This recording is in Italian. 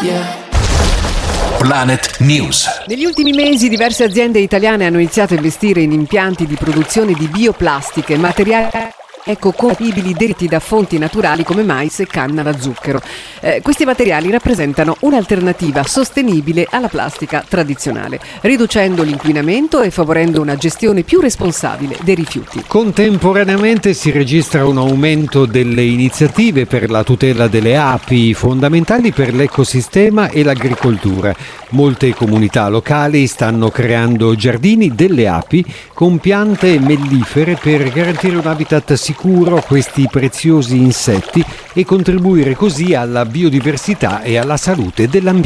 Planet News. Negli ultimi mesi diverse aziende italiane hanno iniziato a investire in impianti di produzione di bioplastiche, materiali ecocompatibili deritti da fonti naturali come mais e canna da zucchero. Questi materiali rappresentano un'alternativa sostenibile alla plastica tradizionale, riducendo l'inquinamento e favorendo una gestione più responsabile dei rifiuti. Contemporaneamente si registra un aumento delle iniziative per la tutela delle api, fondamentali per l'ecosistema e l'agricoltura. Molte comunità locali stanno creando giardini delle api con piante mellifere per garantire un habitat sicuro a questi preziosi insetti e contribuire così alla biodiversità e alla salute dell'ambiente.